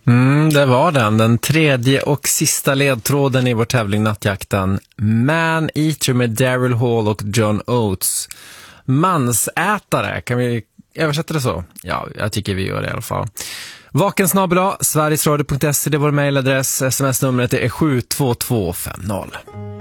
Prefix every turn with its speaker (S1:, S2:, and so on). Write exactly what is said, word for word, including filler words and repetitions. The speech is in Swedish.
S1: Mm, det var den. Den tredje och sista ledtråden i vår tävling Nattjakten. Man-Eater med Daryl Hall och John Oates. Mansätare, kan vi översätta det så? Ja, jag tycker vi gör det i alla fall. Vakensnabel-a, sverigesradio punkt se, det är vår mejladress. Sms-numret är sju två två fem noll.